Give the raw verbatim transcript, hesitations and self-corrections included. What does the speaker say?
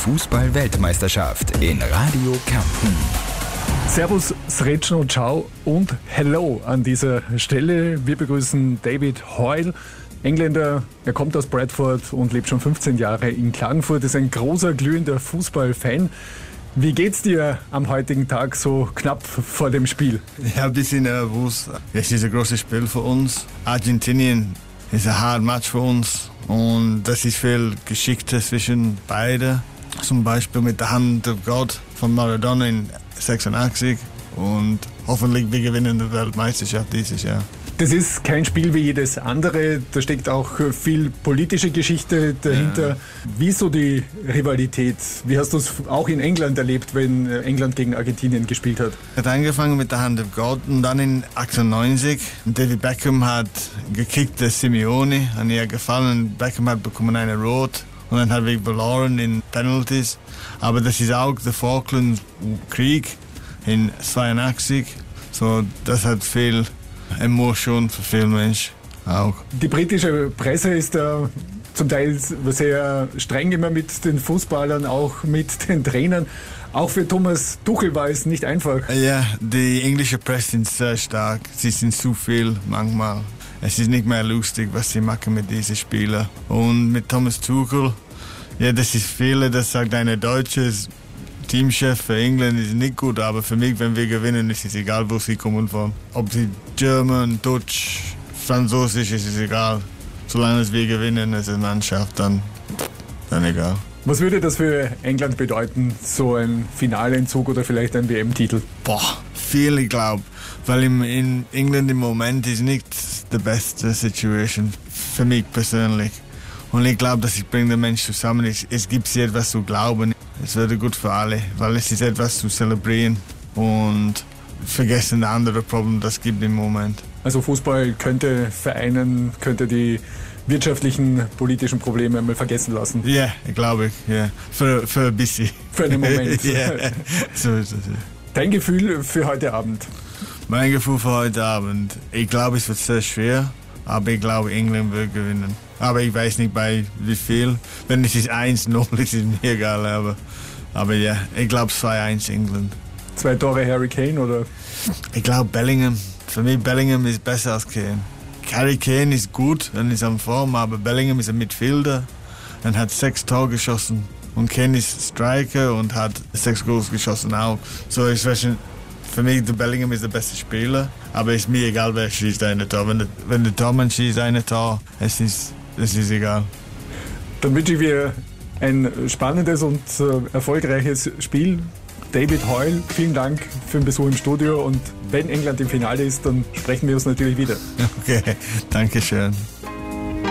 Fußball-Weltmeisterschaft in Radio Kärnten. Servus, Srećno, ciao und hello an dieser Stelle. Wir begrüßen David Hoyle, Engländer. Er kommt aus Bradford und lebt schon fünfzehn Jahre in Klagenfurt, ist ein großer, glühender Fußballfan. Wie geht's dir am heutigen Tag so knapp vor dem Spiel? Ja, ein bisschen nervös. Es ist ein großes Spiel für uns. Argentinien ist ein hartes Match für uns und das ist viel Geschichte zwischen beiden. Zum Beispiel mit der Hand of God von Maradona in sechsundachtzig und hoffentlich wir gewinnen die Weltmeisterschaft dieses Jahr. Das ist kein Spiel wie jedes andere, da steckt auch viel politische Geschichte dahinter. Ja. Wie ist so die Rivalität? Wie hast du es auch in England erlebt, wenn England gegen Argentinien gespielt hat? Es hat angefangen mit der Hand of God und dann in achtundneunzig. David Beckham hat gekickt, der Simeone, hat ihr gefallen. Beckham hat bekommen eine Rot und dann haben wir verloren in Penalties. Aber das ist auch der Falklandskrieg in zweiundachtzig. So, das hat viel Emotion für viele Menschen auch. Die britische Presse ist da zum Teil sehr streng immer mit den Fußballern, auch mit den Trainern. Auch für Thomas Tuchel war es nicht einfach. Ja, die englische Presse sind sehr stark. Sie sind zu viel manchmal. Es ist nicht mehr lustig, was sie machen mit diesen Spielern. Und mit Thomas Tuchel, ja, das ist viele, das sagt eine Deutsche Teamchef für England ist nicht gut, aber für mich, wenn wir gewinnen, ist es egal, wo sie kommen von. Ob sie German, Deutsch, Französisch, ist es egal. Solange wir gewinnen als eine Mannschaft, dann, dann egal. Was würde das für England bedeuten, so ein Finaleinzug oder vielleicht ein W M-Titel? Boah, viel, ich glaube. Weil im, in England im Moment ist nicht die beste Situation für mich persönlich. Und ich glaube, dass ich bringe den Menschen zusammen. Es, es gibt etwas zu glauben. Es wäre gut für alle, weil es ist etwas zu zelebrieren und vergessen die anderen Probleme, das es gibt im Moment. Also Fußball könnte vereinen, könnte die wirtschaftlichen, politischen Probleme einmal vergessen lassen. Ja, yeah, glaube ich. Yeah. Für, für ein bisschen. Für einen Moment. Yeah. So ist es. Dein Gefühl für heute Abend? Mein Gefühl für heute Abend? Ich glaube, es wird sehr schwer, aber ich glaube, England wird gewinnen. Aber ich weiß nicht bei wie viel. Wenn es ist eins null, ist es mir egal. Aber, aber ja, ich glaube zwei eins England. Zwei Tore Harry Kane oder? Ich glaube Bellingham. Für mich Bellingham ist besser als Kane. Harry Kane ist gut und ist am Form, aber Bellingham ist ein Midfielder und hat sechs Tore geschossen. Und Kane ist Striker und hat sechs Goals geschossen auch. So ist für mich der Bellingham ist der beste Spieler. Aber es ist mir egal, wer schießt eine Tor. Wenn der, wenn der Tormann schießt eine Tor, es ist Es ist egal. Dann wünsche ich dir ein spannendes und äh, erfolgreiches Spiel. David Hoyle, vielen Dank für den Besuch im Studio und wenn England im Finale ist, dann sprechen wir uns natürlich wieder. Okay, danke schön.